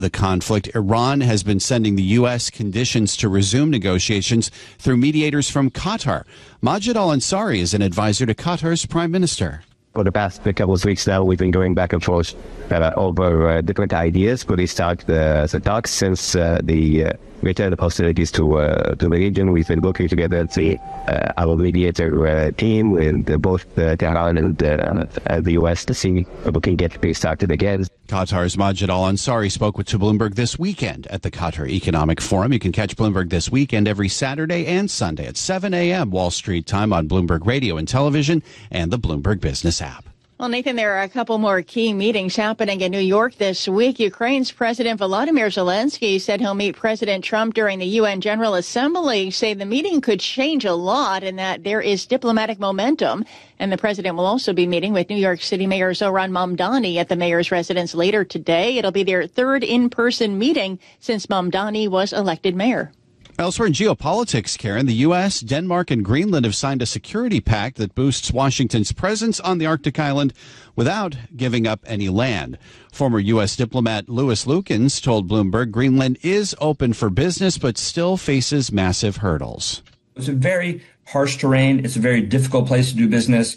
the conflict. Iran has been sending the U.S. conditions to resume negotiations through mediators from Qatar. Majid Al-Ansari is an advisor to Qatar's prime minister. For the past couple of weeks now, we've been going back and forth over different ideas to restart the talks since the return of hostilities to the region. We've been working together as our mediator team with both Tehran and the U.S. to see if we can get restarted again. Qatar's Majid Al-Ansari spoke to Bloomberg this weekend at the Qatar Economic Forum. You can catch Bloomberg this weekend every Saturday and Sunday at 7 a.m. Wall Street time on Bloomberg Radio and Television and the Bloomberg Business app. Well, Nathan, there are a couple more key meetings happening in New York this week. Ukraine's President Volodymyr Zelensky said he'll meet President Trump during the UN General Assembly, saying the meeting could change a lot and that there is diplomatic momentum. And the president will also be meeting with New York City Mayor Zohran Mamdani at the mayor's residence later today. It'll be their third in-person meeting since Mamdani was elected mayor. Elsewhere in geopolitics, Karen, the U.S., Denmark, and Greenland have signed a security pact that boosts Washington's presence on the Arctic island without giving up any land. Former U.S. diplomat Louis Lukens told Bloomberg Greenland is open for business but still faces massive hurdles. It's a very harsh terrain. It's a very difficult place to do business.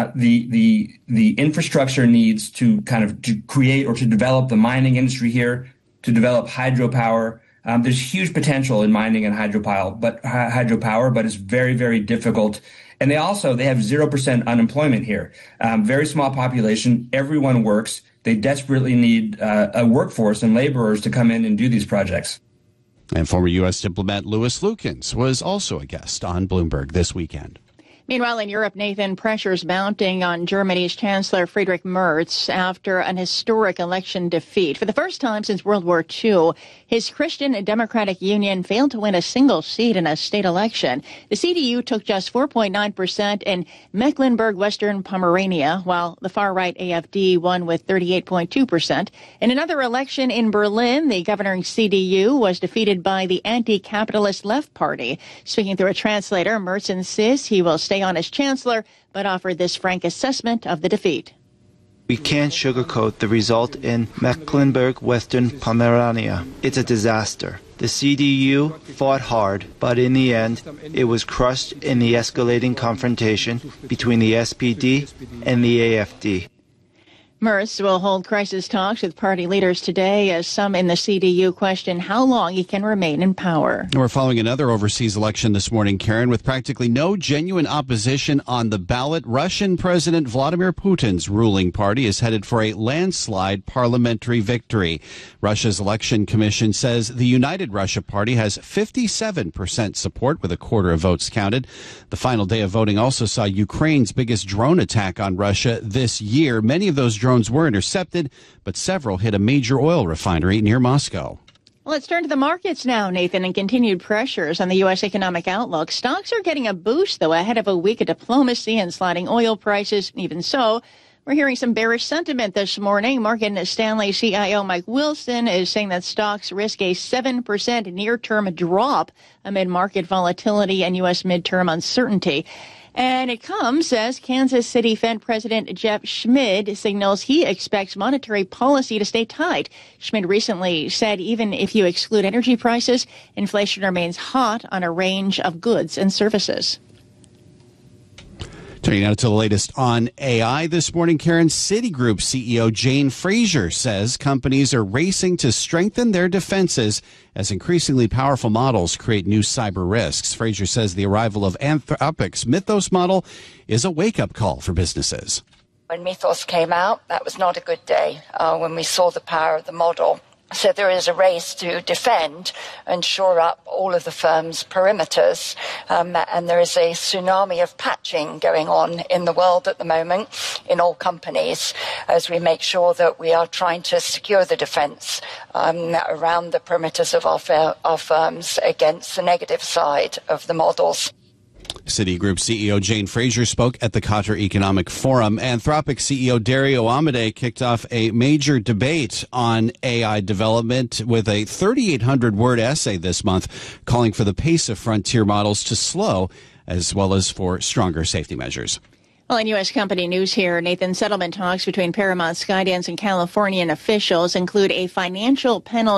The infrastructure needs to to create or to develop the mining industry here, to develop hydropower. There's huge potential in mining and hydropower, but it's very, very difficult. And they have 0% unemployment here. Very small population. Everyone works. They desperately need a workforce and laborers to come in and do these projects. And former U.S. diplomat Louis Lukens was also a guest on Bloomberg this weekend. Meanwhile, in Europe, Nathan, pressure's mounting on Germany's Chancellor Friedrich Merz after an historic election defeat. For the first time since World War II, his Christian Democratic Union failed to win a single seat in a state election. The CDU took just 4.9% in Mecklenburg-Western Pomerania, while the far-right AfD won with 38.2%. In another election in Berlin, the governing CDU was defeated by the anti-capitalist Left Party. Speaking through a translator, Merz insists he will stay on as chancellor, but offered this frank assessment of the defeat. We can't sugarcoat the result in Mecklenburg-Western Pomerania. It's a disaster. The CDU fought hard, but in the end, it was crushed in the escalating confrontation between the SPD and the AfD. Merz will hold crisis talks with party leaders today as some in the CDU question how long he can remain in power. We're following another overseas election this morning, Karen, with practically no genuine opposition on the ballot. Russian President Vladimir Putin's ruling party is headed for a landslide parliamentary victory. Russia's election commission says the United Russia Party has 57% support with a quarter of votes counted. The final day of voting also saw Ukraine's biggest drone attack on Russia this year. Many of those drones were intercepted, but several hit a major oil refinery near Moscow. Well, let's turn to the markets now, Nathan, and continued pressures on the U.S. economic outlook. Stocks are getting a boost, though, ahead of a week of diplomacy and sliding oil prices. Even so, we're hearing some bearish sentiment this morning. Morgan Stanley CIO Mike Wilson is saying that stocks risk a 7% near-term drop amid market volatility and U.S. midterm uncertainty. And it comes as Kansas City Fed President Jeff Schmid signals he expects monetary policy to stay tight. Schmid recently said even if you exclude energy prices, inflation remains hot on a range of goods and services. Turning now to the latest on AI this morning, Karen. Citigroup CEO Jane Fraser says companies are racing to strengthen their defenses as increasingly powerful models create new cyber risks. Fraser says the arrival of Anthropic's Mythos model is a wake-up call for businesses. When Mythos came out, that was not a good day when we saw the power of the model. So there is a race to defend and shore up all of the firm's perimeters. And there is a tsunami of patching going on in the world at the moment in all companies as we make sure that we are trying to secure the defense around the perimeters of our firms against the negative side of the models. Citigroup CEO Jane Fraser spoke at the Qatar Economic Forum. Anthropic CEO Dario Amodei kicked off a major debate on AI development with a 3,800-word essay this month calling for the pace of frontier models to slow as well as for stronger safety measures. Well, in U.S. company news here, Nathan, settlement talks between Paramount, Skydance, and Californian officials include a financial penalty